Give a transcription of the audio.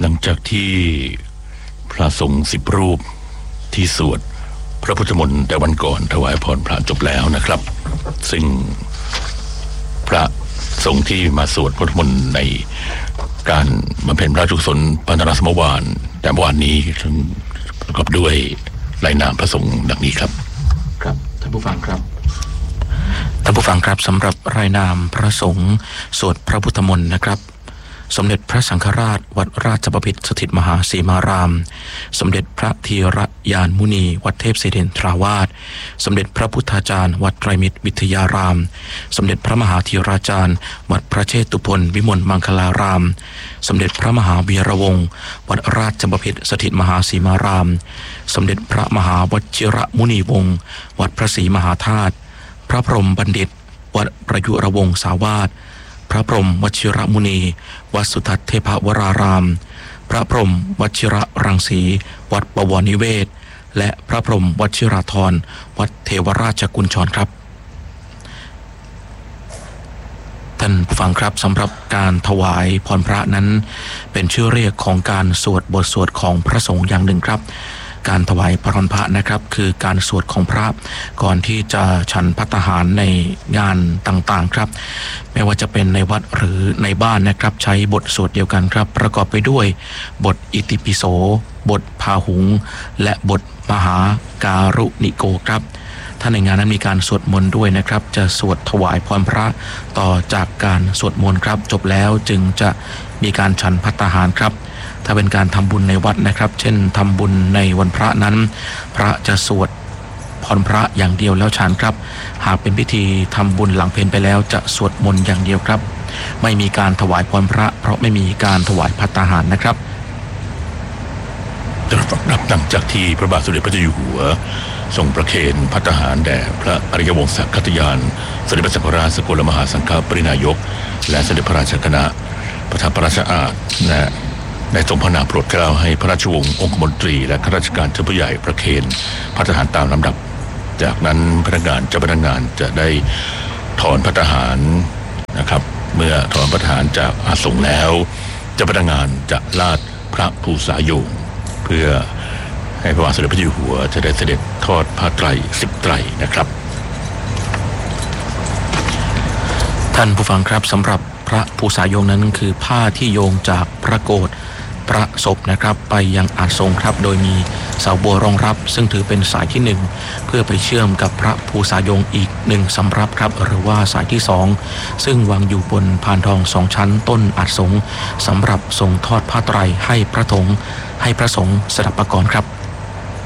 หลังจากที่พระสงฆ์10 รูปที่สวดพระพุทธมนต์แต่วันก่อนถวายพรพระจบแล้วนะครับซึ่งพระสงฆ์ที่มาสวดพระพุทธมนต์ในการบำเพ็ญพระราชกุศลปัณณสมวานแต่เมื่อวานนี้ประกอบด้วยรายนามพระสงฆ์ดังนี้ครับครับท่านผู้ฟังครับสำหรับรายนามพระสงฆ์สวดพระพุทธมนต์นะครับสมเด็จพระสังฆราชวัดราชบพิตรสถิตมหาสีมารามสมเด็จพระธีรยานมุนีวัดเทพศิรินทราวาสสมเด็จพระพุทธาจารย์วัดไตรมิตรวิทยารามสมเด็จพระมหาธีราจารย์วัดพระเชตุพนวิมลมังคลารามสมเด็จพระมหาวีระวงศ์วัดราชบพิตรสถิตมหาสีมารามสมเด็จพระมหาวชิรมุนีวงศ์วัดพระศรีมหาธาตุพระพรหมบัณฑิตวัดประยุรวงศ์สาวาสพระพรหมวชิรมุนีวัดสุทัศน์เทพวรารามพระพรหมวชิรรังสีวัดบวรนิเวศและพระพรหมวชิราธรวัดเทวราชกุญชรครับท่านผู้ฟังครับสำหรับการถวายพรพระนั้นเป็นชื่อเรียกของการสวดบทสวดของพระสงฆ์อย่างหนึ่งครับการถวายพรพระนะครับคือการสวดของพระก่อนที่จะฉันภัตตาหารในงานต่างๆครับไม่ว่าจะเป็นในวัดหรือในบ้านนะครับใช้บทสวดเดียวกันครับประกอบไปด้วยบทอิติปิโสบทพาหุงและบทมหาการุณิโกครับถ้าในงานนั้นมีการสวดมนต์ด้วยนะครับจะสวดถวายพรพระต่อจากการสวดมนต์ครับจบแล้วจึงจะมีการฉันภัตตาหารครับถ้าเป็นการทำบุญในวัดนะครับเช่นทำบุญในวันพระนั้นพระจะสวดพรพระอย่างเดียวแล้วฉันครับหากเป็นพิธีทำบุญหลังเพลไปแล้วจะสวดมนต์อย่างเดียวครับไม่มีการถวายพรพระเพราะไม่มีการถวายภัตตาหารนะครับหลังจากที่พระบาทสมเด็จพระเจ้าอยู่หัวทรงประเคนภัตตาหารแด่พระอริยวงศคัตยานสมเด็จพระสังฆราชสกลมหาสังฆปรินายกและสมเด็จพระราชคณะประทับพระราชอาณและได้ทรงพระนามโปรดเกล้าให้พระราชวงศ์องคมนตรีและข้าราชการชั้นผู้ใหญ่ประเคนภัตตาหารตามลำดับจากนั้นเจ้าพนักงานจะได้ถอนภัตตาหารนะครับเมื่อถอนภัตตาหารจากอาสงฆ์แล้วเจ้าพนักงานจะลาดพระภูษาโยงเพื่อให้พระบาทสมเด็จพระเจ้าอยู่หัวจะได้เสด็จทอดผ้าไตร10 ไตรนะครับท่านผู้ฟังครับสำหรับพระภูษาโยงนั้นคือผ้าที่โยงจากพระโกฐพระศพนะครับไปยังอาสงฆ์ครับโดยมีเสาบัวรองรับซึ่งถือเป็นสายที่1เพื่อไปเชื่อมกับพระภูษาโยงอีก1สำรับครับหรือว่าสายที่2ซึ่งวางอยู่บนพานทอง2 ชั้นต้นอาสงฆ์สำหรับทรงทอดผ้าไตรให้พระสงฆ์สดับปกรณ์ครับ